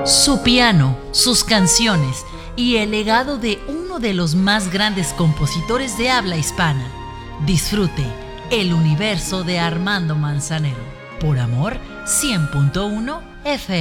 Su piano, sus canciones y el legado de uno de los más grandes compositores de habla hispana. Disfrute el universo de Armando Manzanero. Por Amor 100.1 FM.